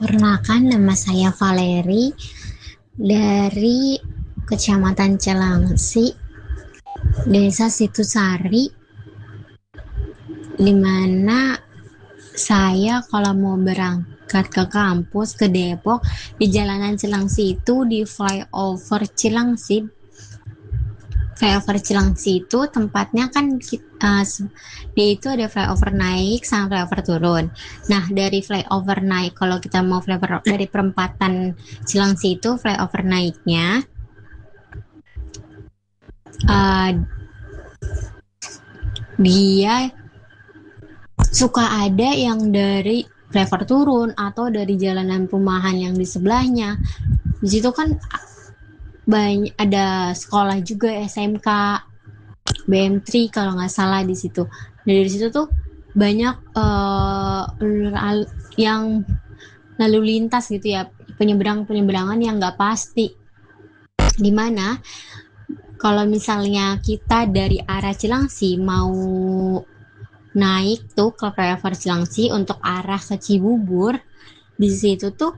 Perkenalkan, nama saya Valeri dari Kecamatan Celangsi, Desa Situsari, di mana saya kalau mau berangkat ke kampus ke Depok di jalanan Cilangsi itu di flyover Cilangsi itu tempatnya kan dia itu ada flyover naik sama flyover turun. Nah, dari flyover naik kalau kita mau flyover dari perempatan Cilangsi itu flyover naiknya uh, dia suka ada yang dari flyover turun atau dari jalanan perumahan yang di sebelahnya. Di situ kan banyak ada sekolah juga SMK, BM3 kalau nggak salah di situ. Dan dari situ tuh banyak yang lalu lintas gitu ya, penyeberangan yang nggak pasti. Dimana kalau misalnya kita dari arah Cilangsi mau naik tuh ke flyover Cilangsi untuk arah ke Cibubur, di situ tuh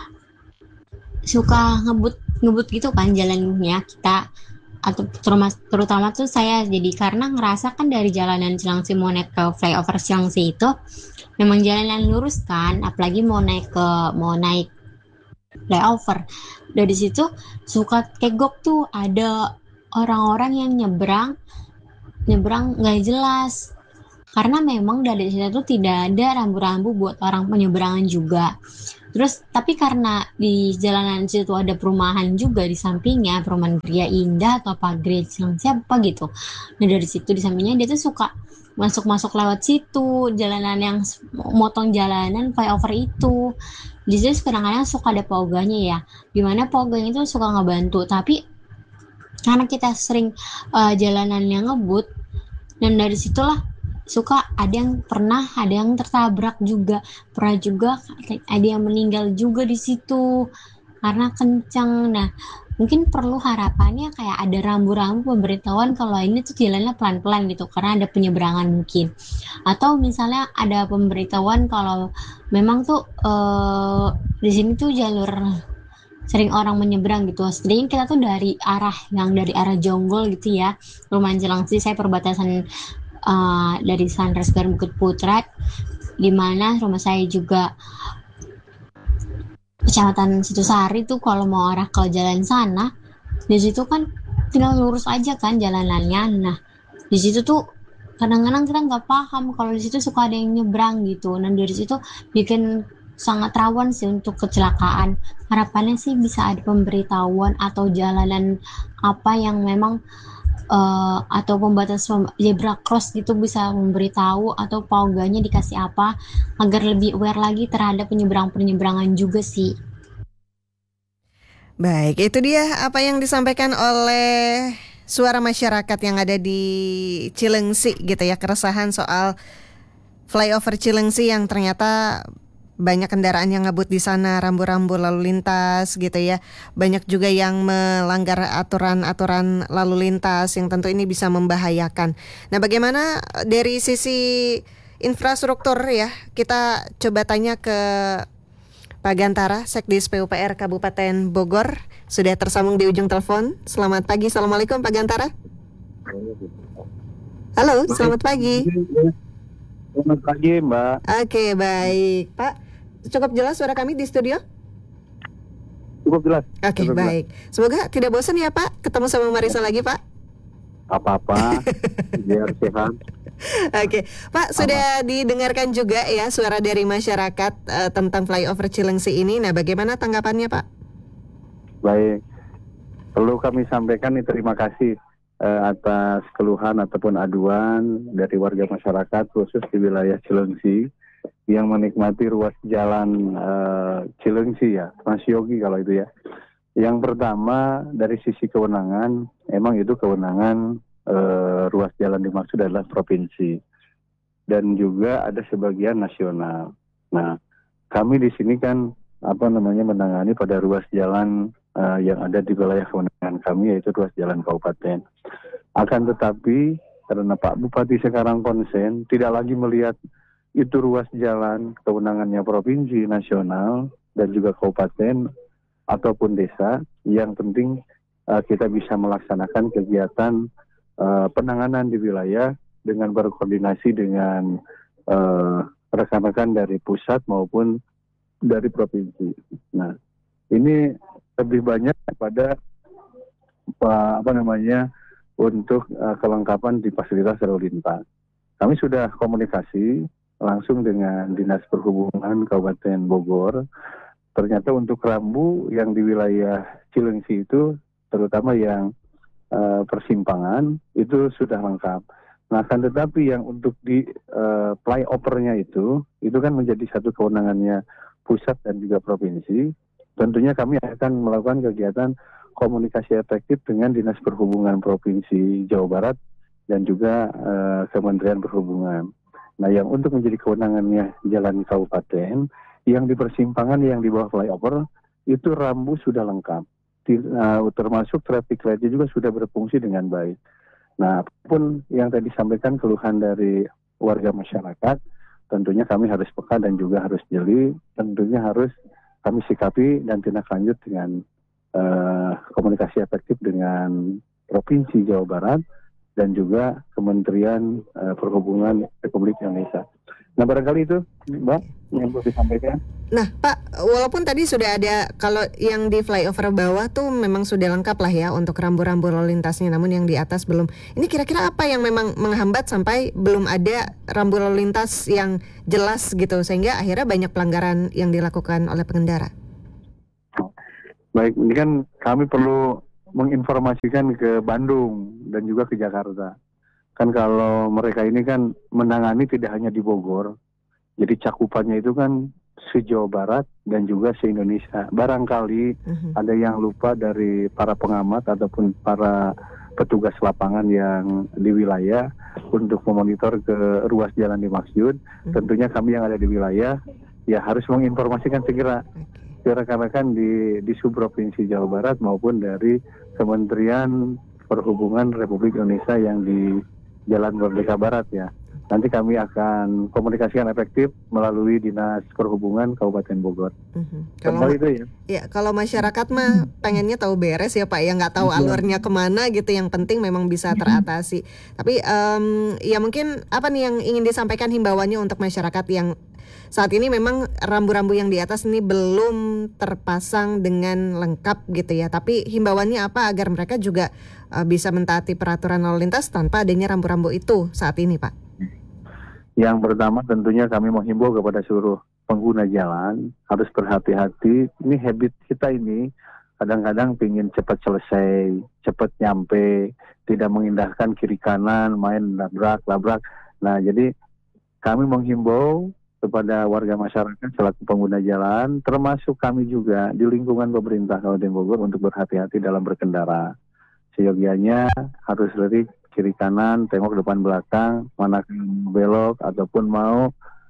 suka ngebut ngebut gitu kan jalannya kita, atau terutama tuh saya jadi karena ngerasa kan dari jalanan Cilangsi mau naik ke flyover Cilangsi itu memang jalanan lurus kan, apalagi mau naik flyover dari situ suka kegok tuh ada orang-orang yang nyebrang nyebrang nggak jelas, karena memang dari situ tuh tidak ada rambu-rambu buat orang penyeberangan juga. Terus tapi karena di jalanan situ ada perumahan juga di sampingnya, perumahan Gria Indah atau apa Gria siapa gitu. Nah dari situ di sampingnya dia tuh suka masuk-masuk lewat situ, jalanan yang motong jalanan flyover itu. Di situ kadang-kadang suka ada poganya ya, dimana poganya itu suka ngebantu, tapi karena kita sering jalanan yang ngebut, dan dari situlah suka ada yang tertabrak juga, pernah juga ada yang meninggal juga di situ karena kencang. Nah, mungkin perlu harapannya kayak ada rambu-rambu pemberitahuan kalau ini tuh jalannya pelan-pelan gitu karena ada penyeberangan mungkin, atau misalnya ada pemberitahuan kalau memang tuh di sini tuh jalur sering orang menyeberang gitu. Sedangkan kita tuh dari arah Jonggol gitu ya, Perumahan Jelangsi, saya perbatasan dari Sunrise Garden Bukit Putra, di mana rumah saya juga Kecamatan Situsari tuh kalau mau arah ke jalan sana, di situ kan tinggal lurus aja kan jalanannya. Nah, di situ tuh kadang-kadang kita nggak paham kalau di situ suka ada yang nyebrang gitu. Dan dari situ bikin sangat rawan sih untuk kecelakaan. Harapannya sih bisa ada pemberitahuan atau jalanan apa yang memang atau pembatas zebra cross gitu bisa memberitahu, atau pauganya dikasih apa agar lebih aware lagi terhadap penyeberang-penyeberangan juga sih. Baik, itu dia apa yang disampaikan oleh suara masyarakat yang ada di Cilengsi gitu ya, keresahan soal flyover Cilengsi yang ternyata banyak kendaraan yang ngebut di sana, rambu-rambu lalu lintas gitu ya. Banyak juga yang melanggar aturan-aturan lalu lintas yang tentu ini bisa membahayakan. Nah, bagaimana dari sisi infrastruktur ya? Kita coba tanya ke Pak Gantara, Sekdis PUPR Kabupaten Bogor, sudah tersambung di ujung telepon. Selamat pagi, Assalamualaikum Pak Gantara. Halo, selamat pagi. Selamat pagi, Mbak. Oke, baik. Pak, cukup jelas suara kami di studio? Cukup jelas. Oke, Cukup jelas. baik. Semoga tidak bosan ya Pak, ketemu sama Marisa lagi Pak. Apa-apa, biar sehat. Oke, Pak, sudah didengarkan juga ya suara dari masyarakat tentang flyover Cilengsi ini. Nah, bagaimana tanggapannya Pak? Baik, perlu kami sampaikan nih terima kasih atas keluhan ataupun aduan dari warga masyarakat khusus di wilayah Cilengsi yang menikmati ruas jalan Cilengsi ya, Mas Yogi kalau itu ya. Yang pertama dari sisi kewenangan, emang itu kewenangan ruas jalan dimaksud adalah provinsi dan juga ada sebagian nasional. Nah, kami di sini kan menangani pada ruas jalan yang ada di wilayah kewenangan kami, yaitu ruas jalan kabupaten. Akan tetapi karena Pak Bupati sekarang konsen tidak lagi melihat itu ruas jalan kewenangannya provinsi nasional. dan juga kabupaten ataupun desa. Yang penting kita bisa melaksanakan kegiatan penanganan di wilayah dengan berkoordinasi dengan rekan-rekan dari pusat maupun dari provinsi. Nah, ini lebih banyak pada untuk kelengkapan di fasilitas lalu lintas. Kami sudah komunikasi langsung dengan Dinas Perhubungan Kabupaten Bogor. Ternyata untuk rambu yang di wilayah Cilengsi itu, terutama yang persimpangan, itu sudah lengkap. Nah, akan tetapi yang untuk di flyovernya itu kan menjadi satu kewenangannya pusat dan juga provinsi. Tentunya kami akan melakukan kegiatan komunikasi efektif dengan Dinas Perhubungan Provinsi Jawa Barat dan juga Kementerian Perhubungan. Nah, yang untuk menjadi kewenangannya jalan kabupaten, yang di persimpangan yang di bawah flyover, itu rambu sudah lengkap. Termasuk traffic light-nya juga sudah berfungsi dengan baik. Nah, apapun yang tadi disampaikan keluhan dari warga masyarakat, tentunya kami harus peka dan juga harus jeli, tentunya harus kami sikapi dan tindak lanjut dengan komunikasi efektif dengan Provinsi Jawa Barat dan juga Kementerian Perhubungan Republik Indonesia. Nah, barangkali itu, Mbak, yang perlu disampaikan. Nah, Pak, walaupun tadi sudah ada, kalau yang di flyover bawah tuh memang sudah lengkap lah ya untuk rambu-rambu lalu lintasnya, namun yang di atas belum. Ini kira-kira apa yang memang menghambat sampai belum ada rambu lalu lintas yang jelas gitu, sehingga akhirnya banyak pelanggaran yang dilakukan oleh pengendara? Baik, ini kan kami perlu menginformasikan ke Bandung dan juga ke Jakarta. Kan kalau mereka ini kan menangani tidak hanya di Bogor, jadi cakupannya itu kan se-Jawa Barat dan juga se-Indonesia. Barangkali ada yang lupa dari para pengamat ataupun para petugas lapangan yang di wilayah untuk memonitor ke ruas jalan dimaksud. Tentunya kami yang ada di wilayah ya harus menginformasikan segera ke rekan-rekan di Subprovinsi Jawa Barat maupun dari Kementerian Perhubungan Republik Indonesia yang di Jalan Merdeka Barat ya. Nanti kami akan komunikasikan efektif melalui Dinas Perhubungan Kabupaten Bogor. Kalau itu ya. Ya, kalau masyarakat mah pengennya tahu beres ya Pak, ya nggak tahu alurnya kemana gitu. Yang penting memang bisa teratasi. Tapi ya mungkin apa nih yang ingin disampaikan himbauannya untuk masyarakat yang saat ini memang rambu-rambu yang di atas ini belum terpasang dengan lengkap gitu ya. Tapi himbauannya apa agar mereka juga bisa mentaati peraturan lalu lintas tanpa adanya rambu-rambu itu saat ini, Pak? Yang pertama tentunya kami menghimbau kepada seluruh pengguna jalan harus berhati-hati. Ini habit kita ini kadang-kadang pingin cepat selesai, cepat nyampe, tidak mengindahkan kiri kanan, main labrak. Nah, jadi kami menghimbau kepada warga masyarakat selaku pengguna jalan, termasuk kami juga di lingkungan pemerintah Kabupaten Bogor untuk berhati-hati dalam berkendara. Seyogianya harus lirik kiri kanan, tengok depan belakang, mana belok ataupun mau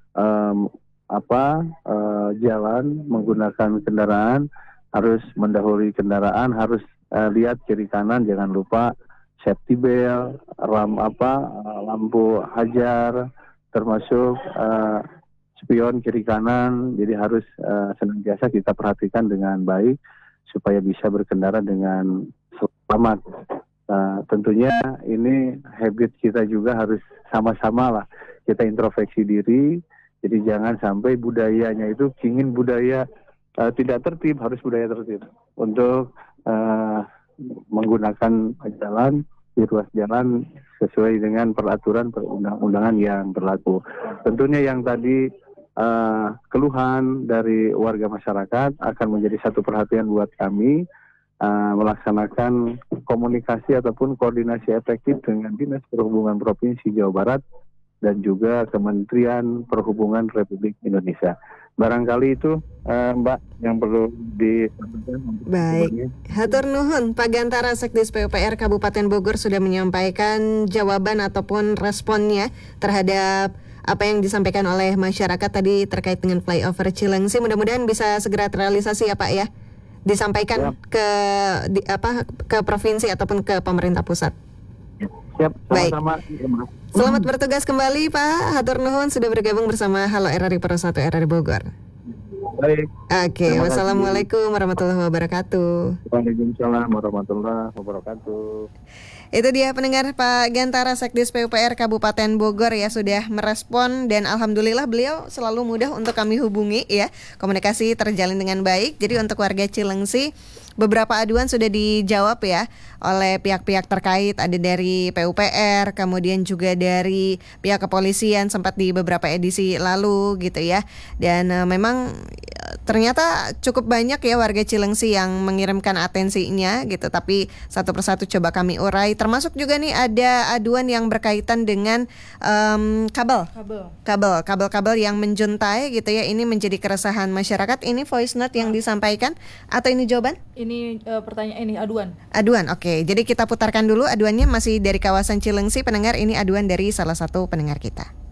jalan menggunakan kendaraan, harus mendahului kendaraan, harus lihat kiri kanan, jangan lupa safety belt, lampu hajar, termasuk spion kiri kanan. Jadi harus senantiasa kita perhatikan dengan baik supaya bisa berkendara dengan selamat. Tentunya ini habit kita juga harus sama-sama lah kita introspeksi diri. Jadi jangan sampai budayanya itu ingin budaya tidak tertib, harus budaya tertib untuk menggunakan jalan di ruas jalan sesuai dengan peraturan perundang-undangan yang berlaku. Tentunya yang tadi keluhan dari warga masyarakat akan menjadi satu perhatian buat kami. Melaksanakan komunikasi ataupun koordinasi efektif dengan Dinas Perhubungan Provinsi Jawa Barat dan juga Kementerian Perhubungan Republik Indonesia. Barangkali itu Mbak yang perlu disampaikan. Baik, hatur nuhun Pak Gantara Sekdis PUPR Kabupaten Bogor sudah menyampaikan jawaban ataupun responnya terhadap apa yang disampaikan oleh masyarakat tadi terkait dengan flyover Cilengsi. Mudah-mudahan bisa segera terrealisasi ya Pak ya, disampaikan ke provinsi ataupun ke pemerintah pusat. Siap, sama-sama. Baik. Selamat bertugas kembali Pak. Hatur nuhun sudah bergabung bersama Halo RRI Pro 1 RRI Bogor. Baik. Oke, Terima kasih. wassalamualaikum warahmatullahi wabarakatuh. Waalaikumsalam warahmatullahi wabarakatuh. Itu dia pendengar, Pak Gantara Sekdis PUPR Kabupaten Bogor ya sudah merespon, dan alhamdulillah beliau selalu mudah untuk kami hubungi ya. Komunikasi terjalin dengan baik. Jadi untuk warga Cilengsi, beberapa aduan sudah dijawab ya oleh pihak-pihak terkait, ada dari PUPR, kemudian juga dari pihak kepolisian sempat di beberapa edisi lalu gitu ya. Dan memang ternyata cukup banyak ya warga Cilengsi yang mengirimkan atensinya gitu, tapi satu persatu coba kami urai. Termasuk juga nih ada aduan yang berkaitan dengan kabel yang menjuntai gitu ya. Ini menjadi keresahan masyarakat. Ini voice note yang disampaikan atau ini jawaban? Ini pertanyaan, ini aduan. Aduan, oke. Jadi kita putarkan dulu aduannya, masih dari kawasan Cilengsi pendengar. Ini aduan dari salah satu pendengar kita.